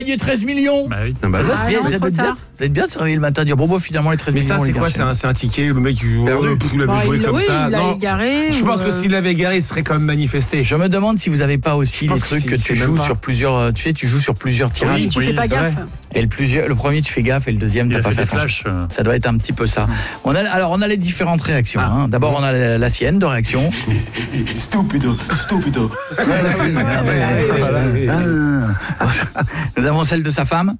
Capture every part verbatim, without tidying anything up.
gagné treize millions. Bah oui. Ah bah, Ça doit se Ah bien, non, ça trop doit être bien. tard. Ça doit être bien de se réveiller le matin et dire bon, bon finalement les treize Mais millions. ça, on c'est les quoi? garde C'est un, c'est un ticket, le mec, il Perdu. il avait Bah, joué il- comme oui, ça. il l'a Non. égaré. Je ou, pense que euh, s'il l'avait égaré, il serait quand même manifesté. Je me demande si vous n'avez pas aussi Je les pense que trucs c'est- que tu c'est même joues pas. sur plusieurs. euh, Tu sais, tu joues sur plusieurs tirages. Oui, Tu oui, fais pas c'est gaffe. vrai. Et le, plusieurs, le premier, tu fais gaffe et le deuxième, Il t'as a pas fait fait des attention. flashs. euh. Ça doit être un petit peu ça. On a, alors, on a les différentes réactions. Ah. hein. D'abord, on a la, la sienne de réaction. Stupido, stupido. Ah, Nous avons celle de sa femme.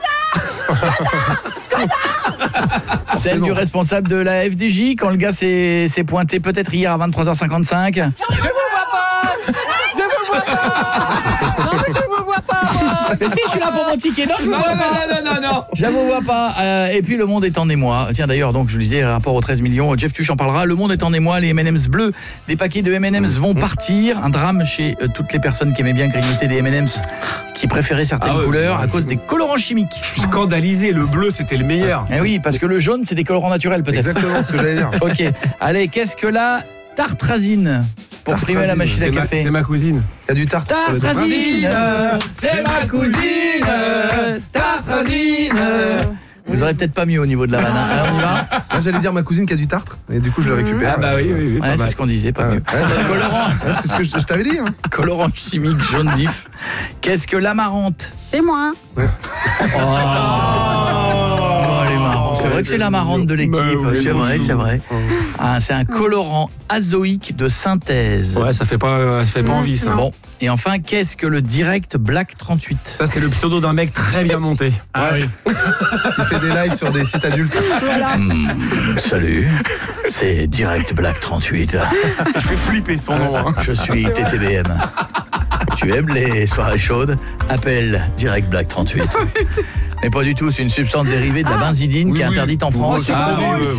Celle du responsable de la F D J quand le gars s'est s'est pointé peut-être hier à vingt-trois heures cinquante-cinq. Je vous vois pas. Je vous vois pas. Non, mais je vous vois pas, moi. Mais si, je suis là pour mon ticket. Non, je vous Non, vois non, pas. non, non, non, non. Je vous vois pas. Euh, et puis le monde est en émoi. Tiens d'ailleurs, donc je le disais, rapport aux treize millions, Jeff Tuch en parlera. Le monde est en émoi, les M and M's bleus, des paquets de M and M's vont partir. Un drame chez euh, toutes les personnes qui aimaient bien grignoter des M and M's, qui préféraient certaines Ah ouais, couleurs ouais, à je- cause des colorants chimiques. Je suis scandalisé, le bleu, c'était le meilleur. Eh oui, parce que le jaune, c'est des colorants naturels peut-être. Exactement ce que j'allais dire. Ok. Allez, qu'est-ce que la tartrazine pour Tartrazine, frimer la machine à C'est ma, café? c'est ma cousine. Il y a du tarte sur le Tartrazine, c'est ma cousine. Tartrazine. Vous aurez peut-être pas mieux au niveau de la vanne. hein. Allez, on y va. Moi j'allais dire ma cousine qui a du tartre et du coup je le récupère. Ah bah oui, oui, oui. pas Ouais, c'est mal. ce qu'on disait, pas Ah, mieux. ouais. Colorant, Ouais, c'est ce que je, je t'avais dit. Hein. colorant chimique jaune vif. Qu'est-ce que l'amarante? C'est moi. Oh, Oh, elle est marrante. C'est vrai que c'est la marrante de l'équipe. Bah oui, C'est vrai, oui. c'est vrai. Ah, c'est un colorant azoïque de synthèse. Ouais, ça fait pas, euh, ça fait pas Non, envie, ça. non. Bon, et enfin, qu'est-ce que le Direct Black trente-huit? Ça, c'est le pseudo d'un mec très bien monté. Ah oui. Il fait des lives sur des sites adultes. Hmm, salut, c'est Direct Black trente-huit. Je fais flipper son nom. hein. Je suis T T B M. Tu aimes les soirées chaudes? Appelle Direct Black trente-huit. Mais pas du tout, c'est une substance dérivée de la benzidine Oui, qui est oui. interdite en Oui, France. c'est ce qu'on dit, Ah, ouais, ouais,